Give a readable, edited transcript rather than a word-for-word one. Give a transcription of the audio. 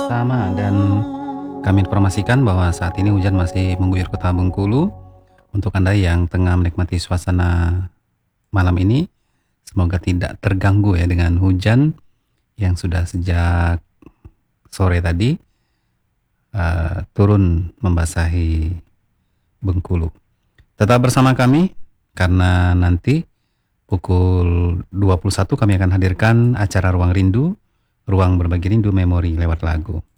Sama, dan kami informasikan bahwa saat ini hujan masih mengguyur kota Bengkulu. Untuk Anda yang tengah menikmati suasana malam ini, semoga tidak terganggu ya dengan hujan yang sudah sejak sore tadi turun membasahi Bengkulu. Tetap bersama kami karena nanti pukul 21 kami akan hadirkan acara Ruang Rindu, Ruang Berbagi Rindu Memori lewat lagu.